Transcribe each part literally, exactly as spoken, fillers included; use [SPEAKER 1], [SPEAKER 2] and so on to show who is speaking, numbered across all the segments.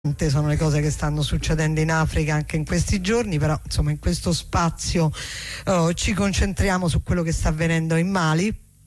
[SPEAKER 1] sono le cose che stanno succedendo in Africa anche in questi giorni, però insomma in questo spazio oh, ci concentriamo su quello che sta avvenendo in Mali.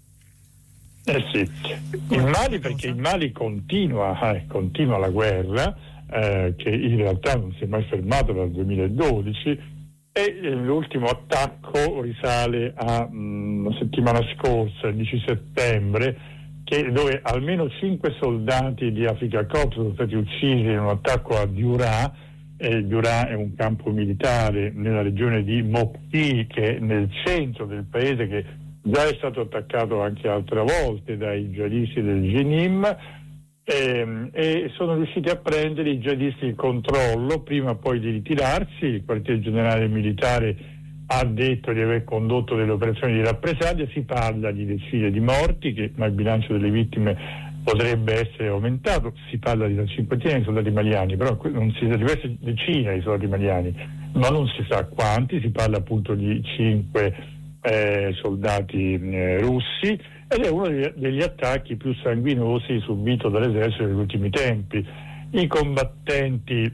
[SPEAKER 2] Eh sì, in Mali, perché in Mali continua, eh, continua la guerra, eh, che in realtà non si è mai fermata dal duemiladodici, e eh, l'ultimo attacco risale a mh, la settimana scorsa, il dieci settembre, che, dove almeno cinque soldati di Africa Corps sono stati uccisi in un attacco a Diura. Eh, Diura è un campo militare nella regione di Mopti, che è nel centro del paese, che già è stato attaccato anche altre volte dai jihadisti del Jenim, ehm, e sono riusciti a prendere i jihadisti il controllo, prima poi di ritirarsi. Il quartier generale militare ha detto di aver condotto delle operazioni di rappresaglia. Si parla di decine di morti, che, ma il bilancio delle vittime potrebbe essere aumentato. Si parla di una cinquantina di soldati maliani, però non si sa, diverse decine di soldati maliani, ma non si sa quanti. Si parla appunto di cinque eh, soldati eh, russi, ed è uno degli, degli attacchi più sanguinosi subito dall'esercito negli ultimi tempi. I combattenti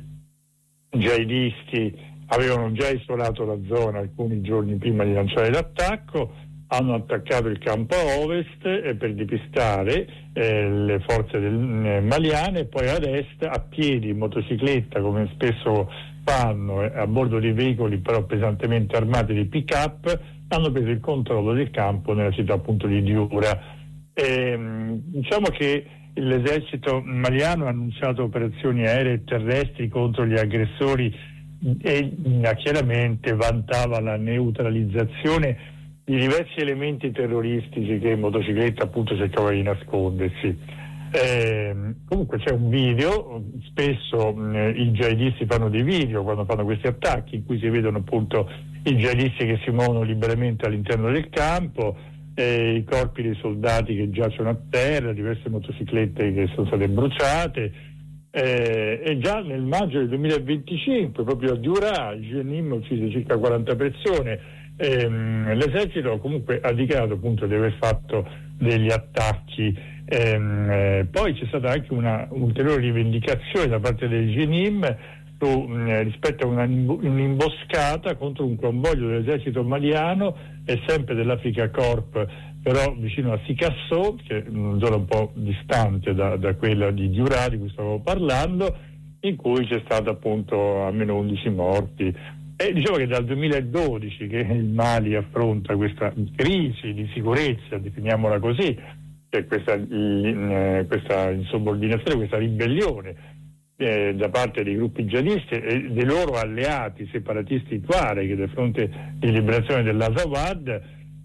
[SPEAKER 2] jihadisti avevano già isolato la zona alcuni giorni prima di lanciare l'attacco, hanno attaccato il campo a ovest eh, per depistare eh, le forze del, eh, maliane, poi ad est, a piedi, in motocicletta, come spesso fanno, eh, a bordo di veicoli però pesantemente armati di pick-up, hanno preso il controllo del campo nella città appunto di Diura. E, diciamo che l'esercito maliano ha annunciato operazioni aeree e terrestri contro gli aggressori e chiaramente vantava la neutralizzazione di diversi elementi terroristici che in motocicletta appunto cercavano di nascondersi. Eh, comunque c'è un video, spesso mh, i jihadisti fanno dei video quando fanno questi attacchi, in cui si vedono appunto i jihadisti che si muovono liberamente all'interno del campo, eh, i corpi dei soldati che giacciono a terra, diverse motociclette che sono state bruciate. Eh, e già nel maggio del duemilaventicinque, proprio a Diura, il Jenim ha ucciso circa quaranta persone. Ehm, l'esercito comunque ha dichiarato appunto di aver fatto degli attacchi. Ehm, eh, poi c'è stata anche una ulteriore rivendicazione da parte del Jenim su, mh, rispetto a una, un'imboscata contro un convoglio dell'esercito maliano e sempre dell'Africa Corp, però vicino a Sikasso, che è una zona un po' distante da, da quella di Diura di cui stavo parlando, in cui c'è stato appunto almeno undici morti. E diciamo che dal duemiladodici che il Mali affronta questa crisi di sicurezza, definiamola così, cioè questa, eh, questa insubordinazione, questa ribellione eh, da parte dei gruppi jihadisti e dei loro alleati separatisti Tuareg del fronte di liberazione dell'Azawad.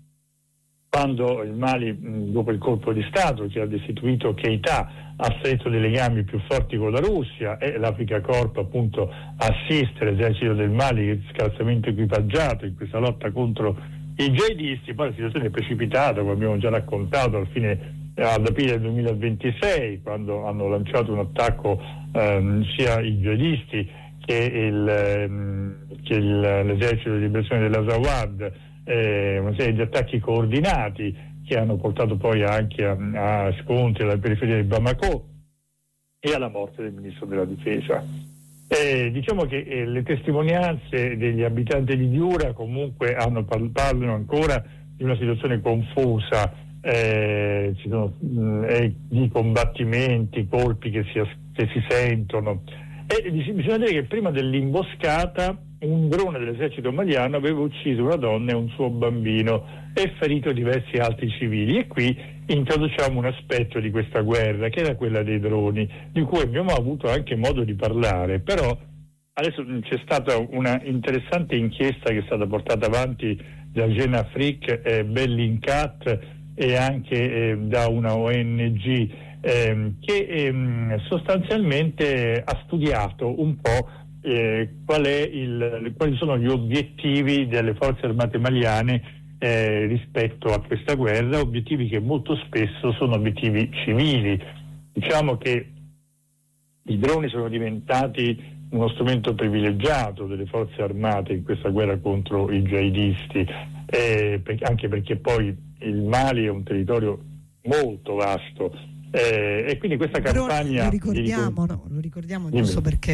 [SPEAKER 2] Quando il Mali, dopo il colpo di Stato che ha destituito Keïta, ha stretto dei legami più forti con la Russia, e l'Africa Corp appunto assiste l'esercito del Mali che è scarsamente equipaggiato in questa lotta contro i jihadisti. Poi la situazione è precipitata, come abbiamo già raccontato, al fine ad aprile del duemilaventisei, quando hanno lanciato un attacco ehm, sia i jihadisti che, il, ehm, che il, l'esercito di liberazione dell'Azawad. Eh, una serie di attacchi coordinati che hanno portato poi anche a, a scontri alla periferia di Bamako e alla morte del ministro della difesa. Eh, diciamo che eh, le testimonianze degli abitanti di Diura comunque hanno, parlano ancora di una situazione confusa, eh, ci sono mh, eh, di combattimenti, colpi che si, che si sentono, e bisogna dire che prima dell'imboscata un drone dell'esercito maliano aveva ucciso una donna e un suo bambino e ferito diversi altri civili. E qui introduciamo un aspetto di questa guerra, che era quella dei droni, di cui abbiamo avuto anche modo di parlare. Però adesso c'è stata una interessante inchiesta che è stata portata avanti da Jeune Afrique, eh, Bellingcat e anche eh, da una O N G eh, che eh, sostanzialmente ha studiato un po' Eh, qual è il, quali sono gli obiettivi delle forze armate maliane eh, rispetto a questa guerra, obiettivi che molto spesso sono obiettivi civili. Diciamo che i droni sono diventati uno strumento privilegiato delle forze armate in questa guerra contro i jihadisti, eh, per, anche perché poi il Mali è un territorio molto vasto, Eh, e quindi questa
[SPEAKER 1] Però
[SPEAKER 2] campagna
[SPEAKER 1] lo ricordiamo,
[SPEAKER 2] di...
[SPEAKER 1] no, lo ricordiamo
[SPEAKER 2] Dimmi.
[SPEAKER 1] giusto perché